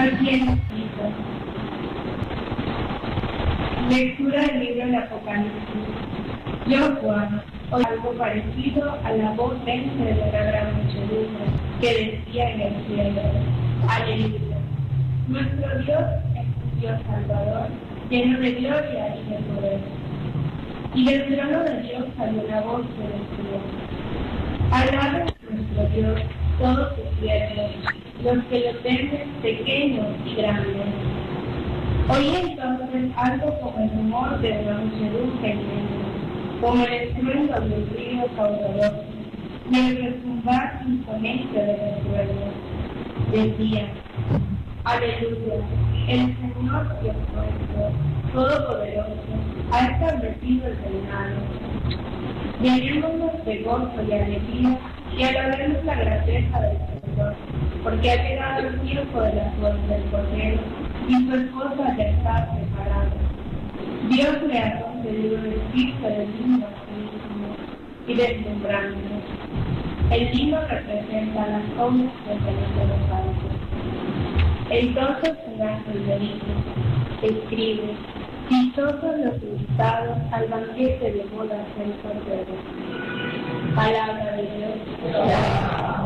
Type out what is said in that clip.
Así es, hijo. Lectura del libro del Apocalipsis. Yo, Juan, oí algo parecido a la voz dentro de una gran muchedumbre que decía en el cielo: Aleluya. Nuestro Dios es un Dios salvador, lleno de gloria y de poder. Y del trono de Dios salió una voz que decía: alaben a nuestro Dios todos sus siervos, los que lo temen, pequeños y grandes. Oí entonces algo como el rumor de una muchedumbre inmensa, como el estruendo de un río caudaloso, y el retumbar imponente de los truenos. Decía: aleluya, el Señor Dios nuestro, Todopoderoso, ha establecido el reinado. Llenémonos de gozo y alegría y alabemos la grandeza del Señor, porque ha llegado el tiempo de las bodas del Cordero y su esposa ya está preparada. Dios le ha concedido el espíritu del lino purísimo y deslumbrante. El lino representa las obras del Señor de los altos. Entonces un ángel me dijo: escribe, dichosos los invitados al banquete de bodas del Cordero. Palabra de Dios.